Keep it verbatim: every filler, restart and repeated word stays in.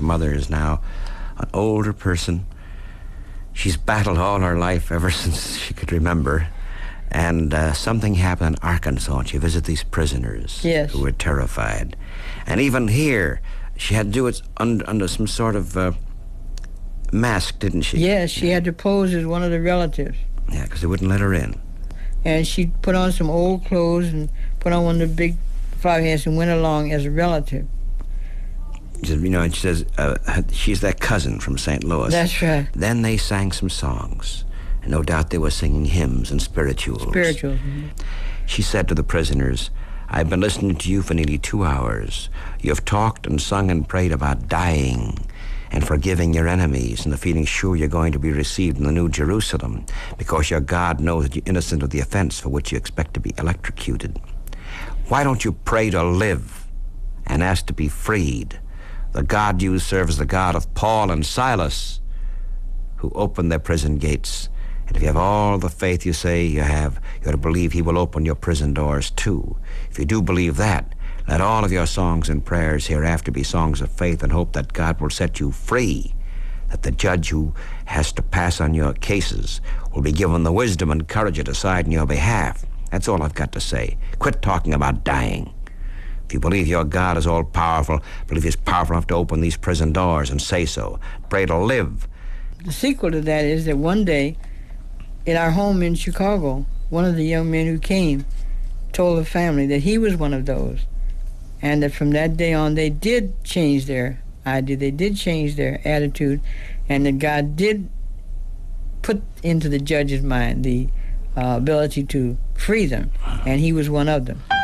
Your mother is now an older person. She's battled all her life ever since she could remember. And uh, something happened in Arkansas, and she visited these prisoners yes. who were terrified. And even here, she had to do it under, under some sort of uh, mask, didn't she? Yes, she had to pose as one of the relatives. Yeah, because they wouldn't let her in. And she put on some old clothes and put on one of the big flower hats and went along as a relative. She said, you know, and she says, uh, she's that cousin from Saint Louis. That's right. Then they sang some songs. And no doubt they were singing hymns and spirituals. Spirituals. Mm-hmm. She said to the prisoners, I've been listening to you for nearly two hours. You've talked and sung and prayed about dying and forgiving your enemies and the feeling sure you're going to be received in the New Jerusalem because your God knows that you're innocent of the offense for which you expect to be electrocuted. Why don't you pray to live and ask to be freed? The God you serve is the God of Paul and Silas, who opened their prison gates. And if you have all the faith you say you have, you ought to believe he will open your prison doors too. If you do believe that, let all of your songs and prayers hereafter be songs of faith and hope that God will set you free, that the judge who has to pass on your cases will be given the wisdom and courage to decide in your behalf. That's all I've got to say. Quit talking about dying. If you believe your God is all-powerful, believe he's powerful enough to open these prison doors, and say so. Pray to live. The sequel to that is that one day, in our home in Chicago, one of the young men who came told the family that he was one of those, and that from that day on they did change their idea, they did change their attitude, and that God did put into the judge's mind the uh, ability to free them, and he was one of them.